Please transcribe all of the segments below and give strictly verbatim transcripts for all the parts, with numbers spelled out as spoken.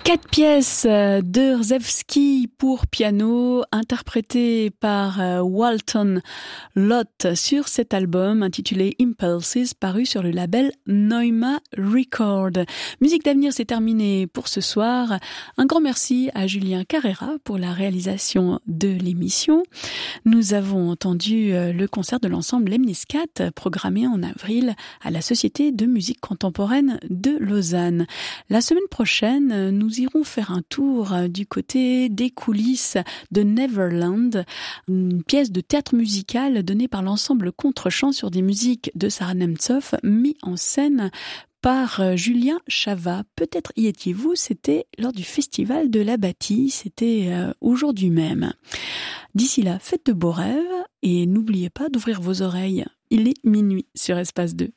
Quatre pièces de Rzewski pour piano, interprétées par Walton Lott sur cet album intitulé Impulses, paru sur le label Neuma Record. Musique d'avenir, c'est terminé pour ce soir. Un grand merci à Julien Carrera pour la réalisation de l'émission. Nous avons entendu le concert de l'ensemble Lemniscat, programmé en avril à la Société de musique contemporaine de Lausanne. La semaine prochaine, nous Nous irons faire un tour du côté des coulisses de Neverland, une pièce de théâtre musical donnée par l'ensemble Contre-champ sur des musiques de Sarah Nemtsov, mis en scène par Julien Chavat. Peut-être y étiez-vous, c'était lors du festival de la Bâtie, c'était aujourd'hui même. D'ici là, faites de beaux rêves et n'oubliez pas d'ouvrir vos oreilles. Il est minuit sur Espace deux.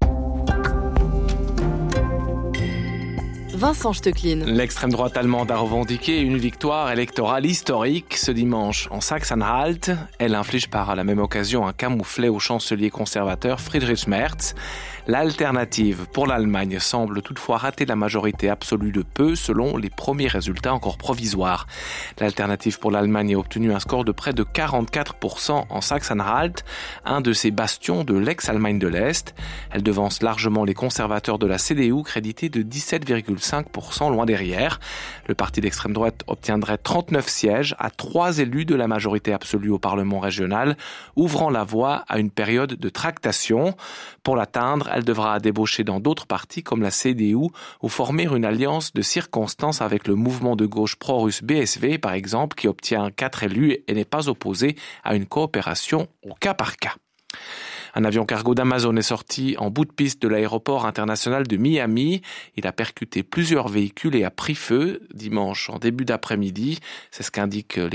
Vincent Stecklin. L'extrême droite allemande a revendiqué une victoire électorale historique ce dimanche en Sachsen-Anhalt. Elle inflige par la même occasion un camouflet au chancelier conservateur Friedrich Merz. L'alternative pour l'Allemagne semble toutefois rater la majorité absolue de peu selon les premiers résultats encore provisoires. L'alternative pour l'Allemagne a obtenu un score de près de quarante-quatre pour cent en Sachsen-Anhalt, un de ces bastions de l'ex-Allemagne de l'Est. Elle devance largement les conservateurs de la C D U crédités de dix-sept virgule cinq pour cent loin derrière. Le parti d'extrême droite obtiendrait trente-neuf sièges à trois élus de la majorité absolue au Parlement régional, ouvrant la voie à une période de tractation. Pour l'atteindre, elle devra débaucher dans d'autres partis comme la C D U ou former une alliance de circonstances avec le mouvement de gauche pro-russe B S V, par exemple, qui obtient quatre élus et n'est pas opposé à une coopération au cas par cas. Un avion cargo d'Amazon est sorti en bout de piste de l'aéroport international de Miami. Il a percuté plusieurs véhicules et a pris feu dimanche en début d'après-midi. C'est ce qu'indiquent les